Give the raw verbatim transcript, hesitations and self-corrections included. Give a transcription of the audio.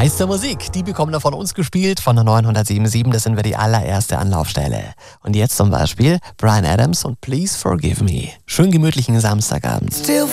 Meistermusik, die bekommen da von uns gespielt, von der neunhundertsieben Komma sieben, das sind wir die allererste Anlaufstelle. Und jetzt zum Beispiel Bryan Adams und Please Forgive Me. Schön gemütlichen Samstagabend. Still